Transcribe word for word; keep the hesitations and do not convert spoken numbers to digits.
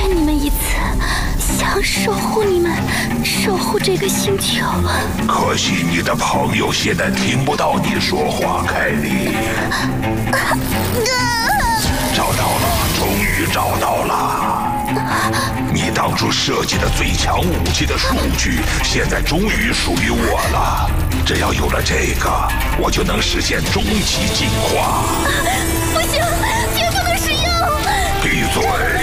见你们一次，想守护你们，守护这个星球。 可惜你的朋友现在听不到你说话，凯莉。找到了，终于找到了。你当初设计的最强武器的数据，现在终于属于我了。只要有了这个，我就能实现终极进化。 不行，绝不能使用！ 闭嘴！